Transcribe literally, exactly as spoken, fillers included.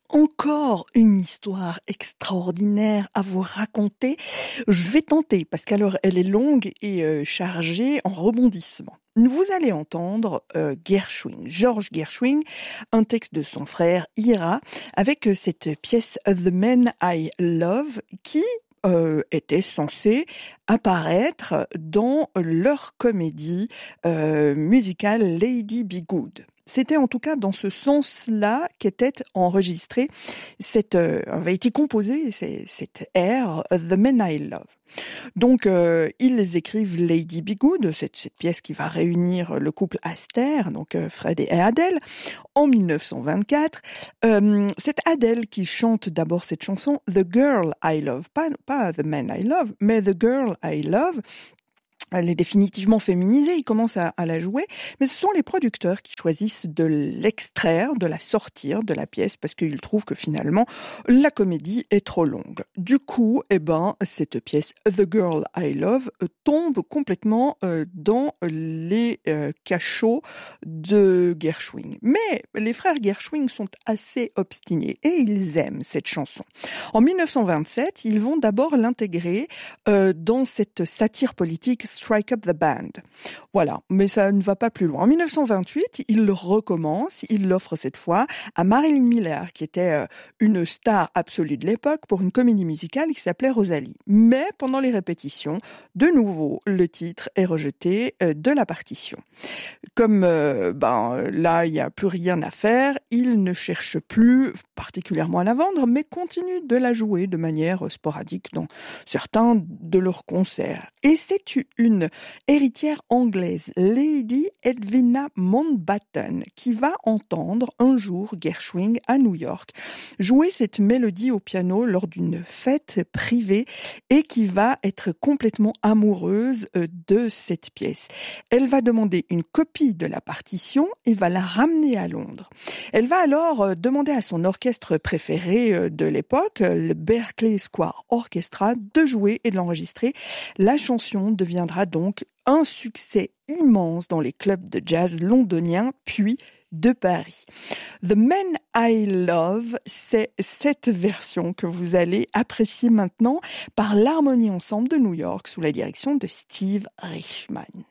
Encore une histoire extraordinaire à vous raconter. Je vais tenter parce qu'alors elle est longue et euh, chargée en rebondissements. Vous allez entendre euh, Gershwin, George Gershwin, un texte de son frère Ira, avec euh, cette pièce The Man I Love qui euh, était censée apparaître dans leur comédie euh, musicale Lady Be Good. C'était en tout cas dans ce sens-là qu'était enregistrée cette, euh, avait été composée cette air The Man I Love. Donc euh, ils écrivent Lady Be Good, cette, cette pièce qui va réunir le couple Astaire, donc euh, Fred et Adele, en dix-neuf cent vingt-quatre. Euh, c'est Adele qui chante d'abord cette chanson The Girl I Love, pas, pas The Man I Love, mais The Girl I Love. Elle est définitivement féminisée, ils commencent à, à la jouer, mais ce sont les producteurs qui choisissent de l'extraire, de la sortir de la pièce, parce qu'ils trouvent que finalement, la comédie est trop longue. Du coup, eh ben, cette pièce, The Girl I Love, tombe complètement euh, dans les euh, cachots de Gershwin. Mais les frères Gershwin sont assez obstinés, et ils aiment cette chanson. En dix-neuf cent vingt-sept, ils vont d'abord l'intégrer euh, dans cette satire politique Strike Up the Band. Voilà, mais ça ne va pas plus loin. En dix-neuf cent vingt-huit, il recommence, il l'offre cette fois à Marilyn Miller, qui était une star absolue de l'époque, pour une comédie musicale qui s'appelait Rosalie. Mais pendant les répétitions, de nouveau, le titre est rejeté de la partition. Comme euh, ben, là, il n'y a plus rien à faire, il ne cherche plus particulièrement à la vendre, mais continue de la jouer de manière sporadique dans certains de leurs concerts. Et c'est une héritière anglaise, Lady Edwina Mountbatten, qui va entendre un jour Gershwin à New York jouer cette mélodie au piano lors d'une fête privée et qui va être complètement amoureuse de cette pièce. Elle va demander une copie de la partition et va la ramener à Londres. Elle va alors demander à son orchestre préféré de l'époque, le Berkeley Square Orchestra, de jouer et de l'enregistrer. La chanson deviendra donc un succès immense dans les clubs de jazz londoniens, puis de Paris. The Man I Love, c'est cette version que vous allez apprécier maintenant par l'Harmonie Ensemble de New York sous la direction de Steve Richman.